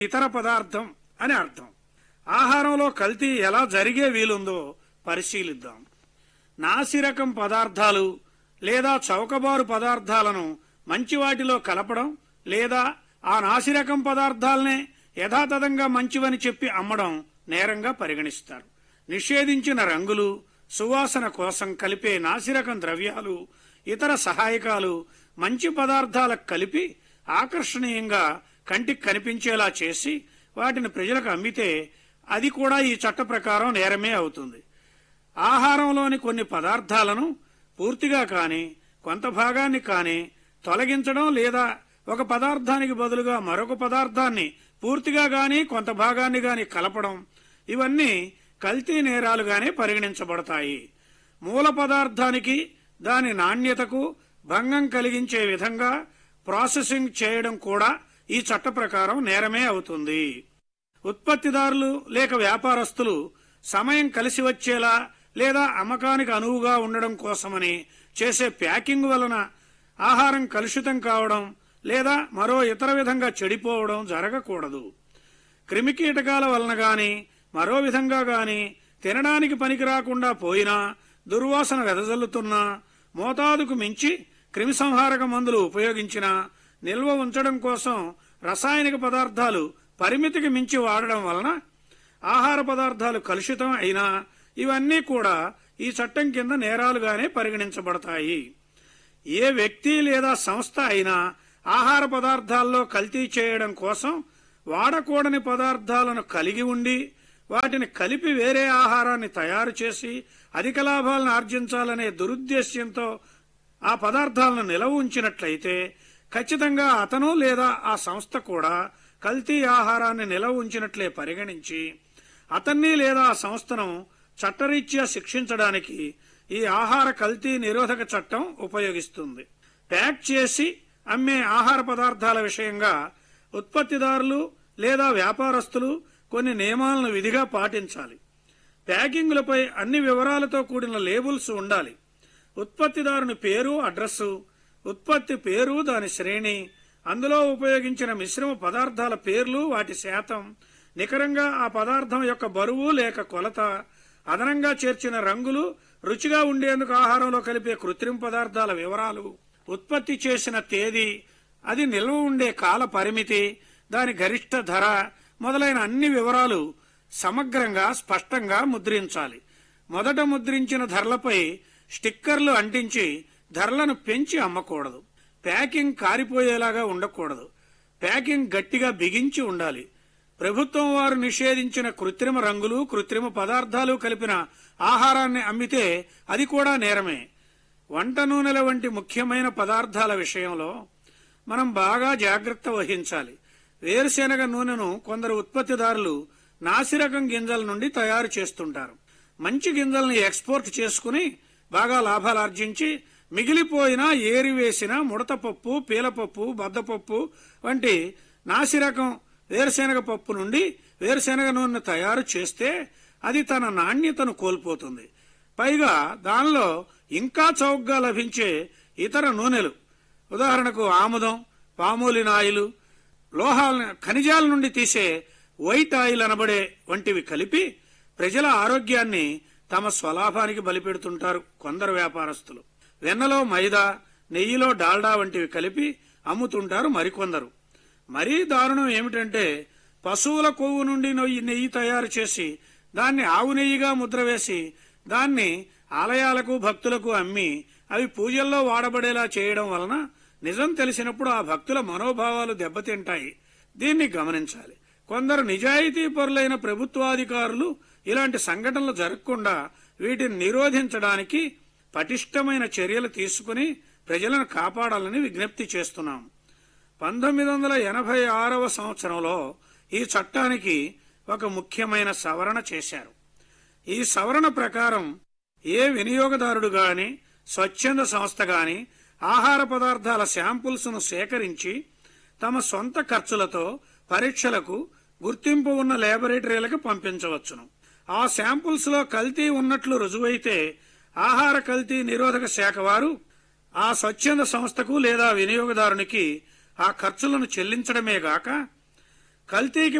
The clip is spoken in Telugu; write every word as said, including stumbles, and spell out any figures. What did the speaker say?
ఇతర పదార్థం అని అర్థం. ఆహారంలో కల్తీ ఎలా జరిగే వీలుందో పరిశీలిద్దాం. నాసిరకం పదార్థాలు లేదా చౌకబారు పదార్థాలను మంచివాటిలో కలపడం లేదా ఆ నాసిరకం పదార్థాలనే యథాతథంగా మంచివని చెప్పి అమ్మడం నేరంగా పరిగణిస్తారు. నిషేధించిన రంగులు, సువాసన కోసం కలిపే నాసిరకం ద్రవ్యాలు, ఇతర సహాయకాలు మంచి పదార్థాలకు కలిపి ఆకర్షణీయంగా కంటికి కనిపించేలా చేసి వాటిని ప్రజలకు అమ్మితే అది కూడా ఈ చట్ట ప్రకారం నేరమే అవుతుంది. ఆహారంలోని కొన్ని పదార్థాలను పూర్తిగా కాని కొంత భాగాన్ని కాని తొలగించడం లేదా ఒక పదార్థానికి బదులుగా మరొక పదార్థాన్ని పూర్తిగా గాని కొంత భాగాన్ని గాని కలపడం ఇవన్నీ కల్తీ నేరాలుగానే పరిగణించబడతాయి. మూల పదార్థానికి దాని నాణ్యతకు భంగం కలిగించే విధంగా ప్రాసెసింగ్ చేయడం కూడా ఈ చట్ట ప్రకారం నేరమే అవుతుంది. ఉత్పత్తిదారులు లేక వ్యాపారస్తులు సమయం కలిసి వచ్చేలా లేదా అమ్మకానికి అనువుగా ఉండడం కోసమని చేసే ప్యాకింగ్ వలన ఆహారం కలుషితం కావడం లేదా మరో ఇతర విధంగా చెడిపోవడం జరగకూడదు. క్రిమికీటకాల వలన గాని మరో విధంగా గాని తినడానికి పనికి రాకుండా పోయినా, దుర్వాసన వెదజల్లుతున్నా, మోతాదుకు మించి క్రిమిసంహారక మందులు ఉపయోగించినా, నిల్వ ఉంచడం కోసం రసాయనిక పదార్థాలు పరిమితికి మించి వాడడం వలన ఆహార పదార్థాలు కలుషితం అయినా ఇవన్నీ కూడా ఈ చట్టం కింద నేరాలుగానే పరిగణించబడతాయి. ఏ వ్యక్తి లేదా సంస్థ అయినా ఆహార పదార్థాల్లో కల్తీ చేయడం కోసం వాడకూడని పదార్థాలను కలిగి ఉండి వాటిని కలిపి వేరే ఆహారాన్ని తయారు చేసి అధిక లాభాలను ఆర్జించాలనే దురుద్దేశ్యంతో ఆ పదార్థాలను నిలవ ఉంచినట్లయితే ఖచ్చితంగా అతను లేదా ఆ సంస్థ కూడా కల్తీ ఆహారాన్ని నిలవ ఉంచినట్లే పరిగణించి అతన్ని లేదా ఆ సంస్థను చట్టరీత్యా శిక్షించడానికి ఈ ఆహార కల్తీ నిరోధక చట్టం ఉపయోగిస్తుంది. ప్యాక్ చేసి అమ్మే ఆహార పదార్థాల విషయంగా ఉత్పత్తిదారులు లేదా వ్యాపారస్తులు కొన్ని నియమాలను విధిగా పాటించాలి. ప్యాకింగులపై అన్ని వివరాలతో కూడిన లేబుల్స్ ఉండాలి. ఉత్పత్తిదారుని పేరు, అడ్రస్సు, ఉత్పత్తి పేరు, దాని శ్రేణి, అందులో ఉపయోగించిన మిశ్రమ పదార్థాల పేర్లు, వాటి శాతం, నికరంగా ఆ పదార్థం యొక్క బరువు లేక కొలత, అదనంగా చేర్చిన రంగులు, రుచిగా ఉండేందుకు ఆహారంలో కలిపే కృత్రిమ పదార్థాల వివరాలు, ఉత్పత్తి చేసిన తేదీ, అది నిల్వ ఉండే కాల పరిమితి, దాని గరిష్ట ధర మొదలైన అన్ని వివరాలు సమగ్రంగా స్పష్టంగా ముద్రించాలి. మొదట ముద్రించిన ధరలపై స్టిక్కర్లు అంటించి ధరలను పెంచి అమ్మకూడదు. ప్యాకింగ్ కారిపోయేలాగా ఉండకూడదు. ప్యాకింగ్ గట్టిగా బిగించి ఉండాలి. ప్రభుత్వం వారు నిషేధించిన కృత్రిమ రంగులు, కృత్రిమ పదార్థాలు కలిపిన ఆహారాన్ని అమ్మితే అది కూడా నేరమే. వంట నూనెల వంటి ముఖ్యమైన పదార్థాల విషయంలో మనం బాగా జాగ్రత్త వహించాలి. వేరుశెనగ నూనెను కొందరు ఉత్పత్తిదారులు నాసిరకం గింజల నుండి తయారు చేస్తుంటారు. మంచి గింజల్ని ఎక్స్పోర్ట్ చేసుకుని బాగా లాభాలార్జించి మిగిలిపోయిన ఏరివేసిన ముడతపప్పు, పీలపప్పు, బద్దపప్పు వంటి నాసిరకం వేరుశెనగ పప్పు నుండి వేరుశెనగ నూనె తయారు చేస్తే అది తన నాణ్యతను కోల్పోతుంది. పైగా దానిలో ఇంకా చౌకగా లభించే ఇతర నూనెలు, ఉదాహరణకు ఆముదం, పామోలిన్ ఆయిల్, లోహాల ఖనిజాల నుండి తీసే వైట్ ఆయిల్ అనబడే వంటివి కలిపి ప్రజల ఆరోగ్యాన్ని తమ స్వలాభానికి బలిపెడుతుంటారు కొందరు వ్యాపారస్తులు. వెన్నలో మైదా, నెయ్యిలో డాల్డా వంటివి కలిపి అమ్ముతుంటారు మరికొందరు. మరీ దారుణం ఏమిటంటే పశువుల కొవ్వు నుండి నెయ్యి తయారు చేసి దాన్ని ఆవు నెయ్యిగా ముద్ర వేసి దాన్ని ఆలయాలకు, భక్తులకు అమ్మి అవి పూజల్లో వాడబడేలా చేయడం వలన నిజం తెలిసినప్పుడు ఆ భక్తుల మనోభావాలు దెబ్బతింటాయి. దీన్ని గమనించాలి. కొందరు నిజాయితీ పరులైన ప్రభుత్వాధికారులు ఇలాంటి సంఘటనలు జరగకుండా వీటిని నిరోధించడానికి పటిష్టమైన చర్యలు తీసుకుని ప్రజలను కాపాడాలని విజ్ఞప్తి చేస్తున్నాం. పంతొమ్మిది వందల ఎనభై ఆరవ సంవత్సరంలో ఈ చట్టానికి ఒక ముఖ్యమైన సవరణ చేశారు. ఈ సవరణ ప్రకారం ఏ వినియోగదారుడు గాని, స్వచ్ఛంద సంస్థ గాని ఆహార పదార్థాల శాంపుల్స్ ను సేకరించి తమ సొంత ఖర్చులతో పరీక్షలకు గుర్తింపు ఉన్న ల్యాబొరేటరీలకు పంపించవచ్చును. ఆ శాంపుల్స్ లో కల్తీ ఉన్నట్లు రుజువైతే ఆహార కల్తీ నిరోధక శాఖ వారు ఆ స్వచ్ఛంద సంస్థకు లేదా వినియోగదారునికి ఆ ఖర్చులను చెల్లించడమే గాక కల్తీకి